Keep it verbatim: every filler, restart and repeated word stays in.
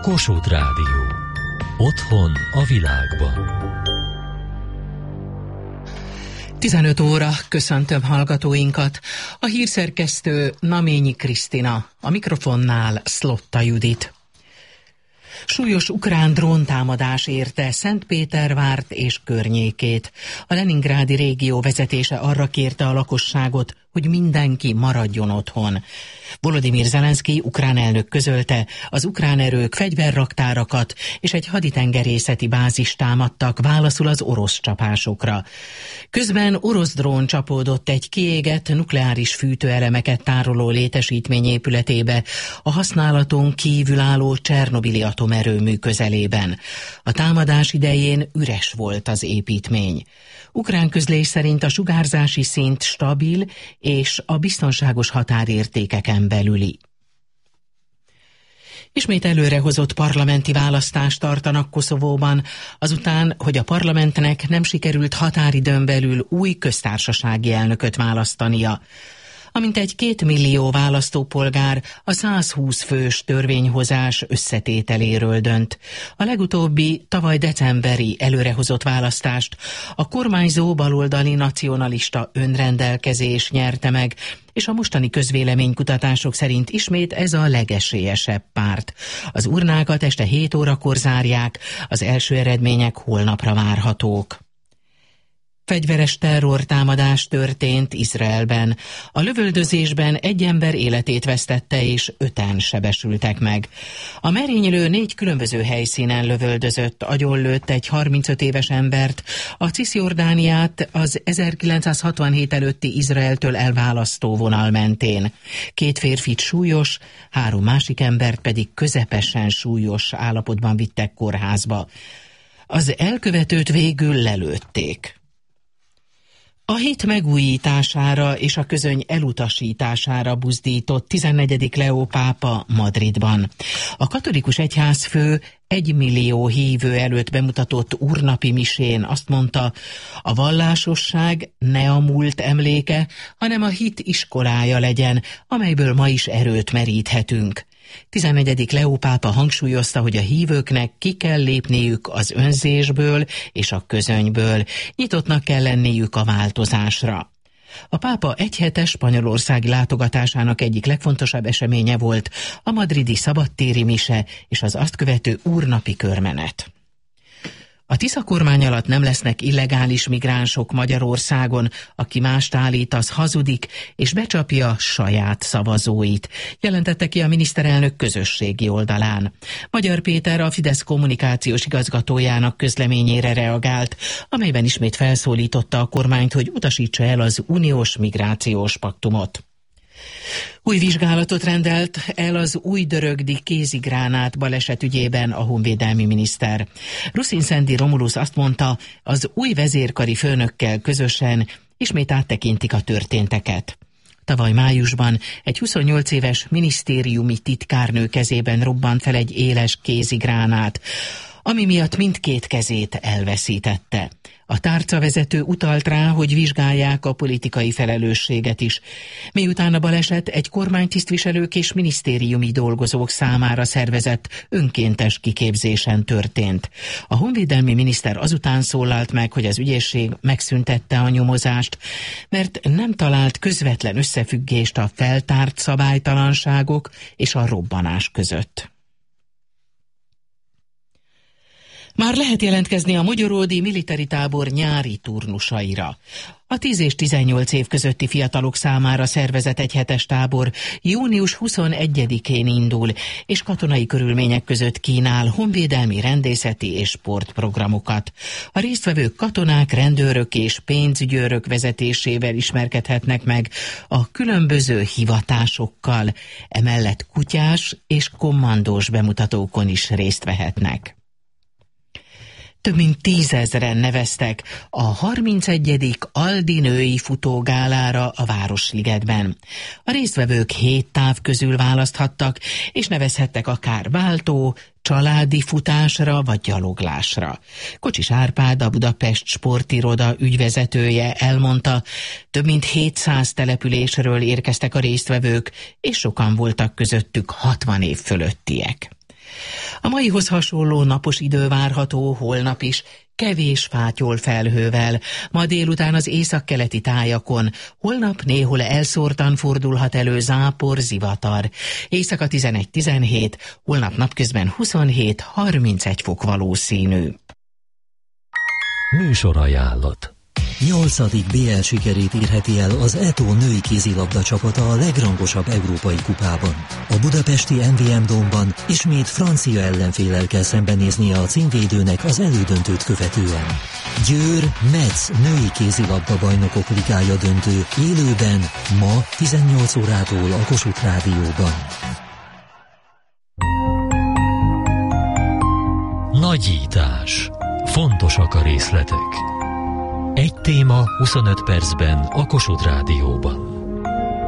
Kossuth Rádió. Otthon a világban. tizenöt óra, köszöntöm hallgatóinkat. A hírszerkesztő Naményi Krisztina, a mikrofonnál Szlotta Judit. Súlyos ukrán dróntámadás érte Szentpétervárt és környékét. A leningrádi régió vezetése arra kérte a lakosságot, hogy mindenki maradjon otthon. Volodymyr Zelenszky ukrán elnök közölte, az ukrán erők fegyverraktárakat és egy haditengerészeti bázist támadtak válaszul az orosz csapásokra. Közben orosz drón csapódott egy kiégett nukleáris fűtőelemeket tároló létesítmény épületébe a használaton kívül álló Csernobili atomerőmű közelében. A támadás idején üres volt az építmény. Ukrán közlés szerint a sugárzási szint stabil és a biztonságos határértékeken belüli. Ismét előrehozott parlamenti választást tartanak Koszovóban, azután, hogy a parlamentnek nem sikerült határidőn belül új köztársasági elnököt választania. Amintegy két millió választópolgár a százhúsz fős törvényhozás összetételéről dönt. A legutóbbi tavaly decemberi előrehozott választást a kormányzó baloldali nacionalista önrendelkezés nyerte meg, és a mostani közvéleménykutatások szerint ismét ez a legesélyesebb párt. Az urnákat este hét órakor zárják, az első eredmények holnapra várhatók. Fegyveres terrortámadás történt Izraelben. A lövöldözésben egy ember életét vesztette és öten sebesültek meg. A merénylő négy különböző helyszínen lövöldözött, agyonlőtt egy harmincöt éves embert, a Cisjordániát az ezerkilencszázhatvanhét előtti Izraeltől elválasztó vonal mentén. Két férfit súlyos, három másik embert pedig közepesen súlyos állapotban vittek kórházba. Az elkövetőt végül lelőtték. A hit megújítására és a közöny elutasítására buzdított tizennegyedik Leó pápa Madridban. A katolikus egyházfő egy millió hívő előtt bemutatott úrnapi misén azt mondta, a vallásosság ne a múlt emléke, hanem a hit iskolája legyen, amelyből ma is erőt meríthetünk. tizennegyedik Leó pápa hangsúlyozta, hogy a hívőknek ki kell lépniük az önzésből és a közönyből, nyitottnak kell lenniük a változásra. A pápa egyhetes spanyolországi látogatásának egyik legfontosabb eseménye volt a madridi szabadtéri mise és az azt követő úrnapi körmenet. A Tisza kormány alatt nem lesznek illegális migránsok Magyarországon, aki mást állít, az hazudik és becsapja saját szavazóit, jelentette ki a miniszterelnök közösségi oldalán. Magyar Péter a Fidesz kommunikációs igazgatójának közleményére reagált, amelyben ismét felszólította a kormányt, hogy utasítsa el az uniós migrációs paktumot. Új vizsgálatot rendelt el az újdörögdi kézigránát baleset ügyében a honvédelmi miniszter. Ruszin-Szendi Romulus azt mondta, az új vezérkari főnökkel közösen ismét áttekintik a történteket. Tavaly májusban egy huszonnyolc éves minisztériumi titkárnő kezében robbant fel egy éles kézigránát, ami miatt mindkét kezét elveszítette. A tárcavezető utalt rá, hogy vizsgálják a politikai felelősséget is. Miután a baleset egy kormánytisztviselők és minisztériumi dolgozók számára szervezett önkéntes kiképzésen történt. A honvédelmi miniszter azután szólalt meg, hogy az ügyészség megszüntette a nyomozást, mert nem talált közvetlen összefüggést a feltárt szabálytalanságok és a robbanás között. Már lehet jelentkezni a Mogyoródi militari tábor nyári turnusaira. A tíz és tizennyolc év közötti fiatalok számára szervezett egyhetes tábor június huszonegyedikén indul, és katonai körülmények között kínál honvédelmi, rendészeti és sportprogramokat. A résztvevők katonák, rendőrök és pénzügyőrök vezetésével ismerkedhetnek meg a különböző hivatásokkal, emellett kutyás és kommandós bemutatókon is részt vehetnek. Több mint tízezren neveztek a harmincegyedik Aldi női futógálára a Városligetben. A résztvevők hét táv közül választhattak, és nevezhettek akár váltó, családi futásra vagy gyaloglásra. Kocsis Árpád, a Budapest sportiroda ügyvezetője elmondta, több mint hétszáz településről érkeztek a résztvevők, és sokan voltak közöttük hatvan év fölöttiek. A maihoz hasonló napos idő várható holnap is, kevés fátyol felhővel, ma délután az északkeleti tájakon, holnap néhol elszórtan fordulhat elő zápor, zivatar. Éjszaka tizenegy-tizenhét, holnap napközben huszonhét-harmincegy fok valószínű. Műsorajánlat. Nyolcadik bé el sikerét érheti el az e té o női kézilabda csapata a legrangosabb európai kupában. A budapesti em vé em Dome-ban ismét francia ellenféllel kell szembenéznie a címvédőnek az elődöntőt követően. Győr Metz női kézilabda bajnokok ligája döntő élőben ma tizennyolc órától a Kossuth Rádióban. Nagyítás. Fontosak a részletek. Egy téma huszonöt percben a Kossuth Rádióban.